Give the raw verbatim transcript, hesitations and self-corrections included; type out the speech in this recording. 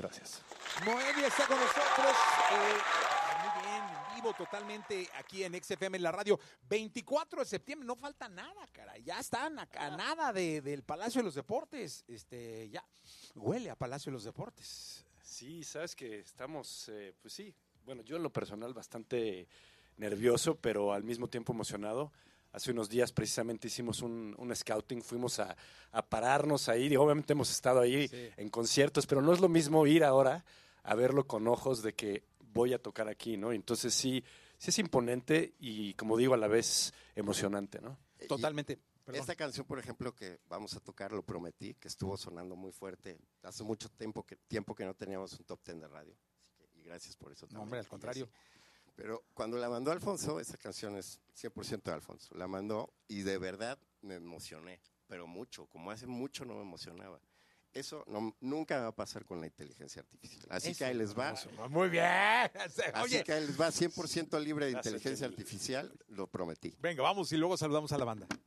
gracias. Moenia está con nosotros. Eh, muy bien, en vivo totalmente aquí en X F M en la radio. veinticuatro de septiembre, no falta nada, cara. Ya están a, a nada de, del Palacio de los Deportes. Este, ya huele a Palacio de los Deportes. Sí, sabes que estamos, eh, pues sí, bueno, yo en lo personal bastante nervioso, pero al mismo tiempo emocionado. Hace unos días precisamente hicimos un, un scouting, fuimos a, a pararnos ahí, y obviamente hemos estado ahí Sí. en conciertos, pero no es lo mismo ir ahora a verlo con ojos de que voy a tocar aquí, ¿no? Entonces sí, sí es imponente y, como digo, a la vez emocionante, ¿no? Totalmente. Perdón. Esta canción, por ejemplo, que vamos a tocar, Lo Prometí, que estuvo sonando muy fuerte. Hace mucho tiempo que, tiempo que no teníamos un top ten de radio. Así que, y gracias por eso también. No, hombre, al contrario. Pero cuando la mandó Alfonso, esa canción es cien por ciento de Alfonso. La mandó y de verdad me emocioné, pero mucho, como hace mucho no me emocionaba. Eso no, nunca va a pasar con la inteligencia artificial. Así Eso, que ahí les va. Muy bien. Así Oye, que ahí les va cien por ciento libre de Gracias, inteligencia Emilio. artificial, Lo Prometí. venga, vamos y luego saludamos a la banda.